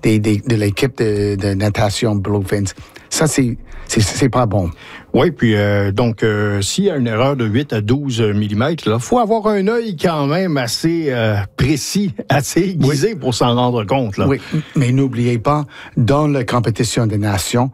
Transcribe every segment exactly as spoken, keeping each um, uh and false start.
des, des, de l'équipe de, de natation Bluefins. Ça, c'est, c'est, c'est pas bon. Oui, puis euh, donc, euh, s'il y a une erreur de huit à douze millimètres, il faut avoir un œil quand même assez euh, précis, assez aiguisé oui. pour s'en rendre compte. Là. Oui, mais n'oubliez pas, dans la compétition des nations,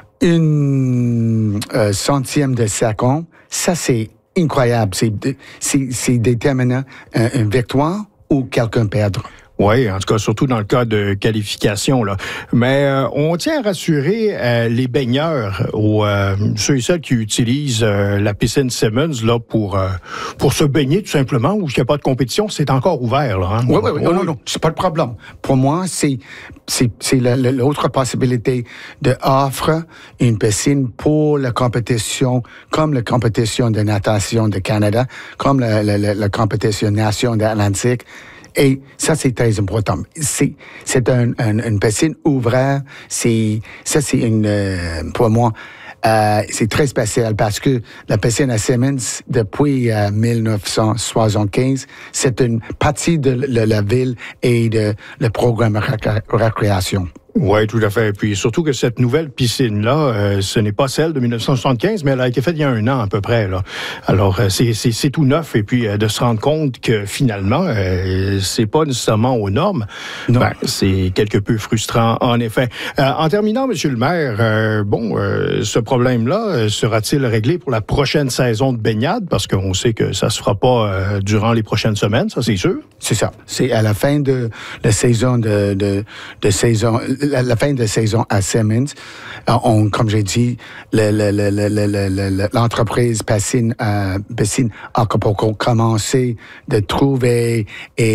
une euh, centième de seconde, ça, c'est incroyable. C'est, c'est, c'est déterminant euh, une victoire ou quelqu'un perdre. Oui, en tout cas, surtout dans le cas de qualification. Là. Mais euh, on tient à rassurer euh, les baigneurs, ou euh, ceux et celles qui utilisent euh, la piscine Simmons là, pour, euh, pour se baigner tout simplement, où il n'y a pas de compétition, c'est encore ouvert. Là, hein? Oui, oui, oui. Non, non, non, c'est pas de problème. Pour moi, c'est, c'est, c'est la, la, l'autre possibilité d'offrir une piscine pour la compétition, comme la compétition de natation de Canada, comme la, la, la, la compétition nation de l'Atlantique. Et ça, c'est très important. C'est, c'est un, un, une piscine ouverte. C'est, ça, c'est une, euh, pour moi, euh, c'est très spécial parce que la piscine à Simmons, depuis euh, dix-neuf cent soixante-quinze, c'est une partie de la, la ville et de le programme de récréation. Oui, tout à fait. Puis surtout que cette nouvelle piscine-là, euh, ce n'est pas celle de dix-neuf cent soixante-quinze, mais elle a été faite il y a un an à peu près. Là. Alors, euh, c'est, c'est, c'est tout neuf. Et puis, euh, de se rendre compte que finalement, euh, c'est pas nécessairement aux normes, ben, c'est quelque peu frustrant, en effet. Euh, en terminant, Monsieur le maire, euh, bon, euh, ce problème-là euh, sera-t-il réglé pour la prochaine saison de baignade? Parce qu'on sait que ça se fera pas euh, durant les prochaines semaines, ça c'est sûr. C'est ça. C'est à la fin de la saison de, de, de saison... La, la fin de saison à Simmons, on, comme j'ai dit, le, le, le, le, le, le, l'entreprise Piscine, euh, Piscine Acapulco commencé de trouver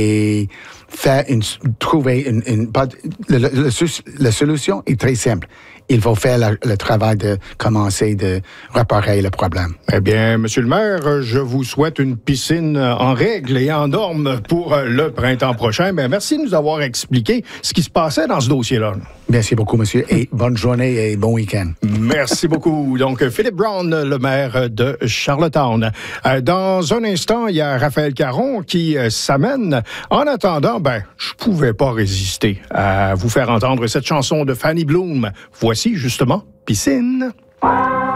et faire une, trouver une, une pas, le, le, le, la solution est très simple. Il faut faire la, le travail de commencer de réparer le problème. Eh bien, Monsieur le maire, je vous souhaite une piscine en règle et en norme pour le printemps prochain. Mais merci de nous avoir expliqué ce qui se passait dans ce dossier-là. Merci beaucoup, monsieur, et bonne journée et bon week-end. Merci beaucoup. Donc, Philippe Brown, le maire de Charlottetown. Dans un instant, il y a Raphaël Caron qui s'amène. En attendant, ben, je pouvais pas résister à vous faire entendre cette chanson de Fanny Bloom. Voici, justement, Piscine.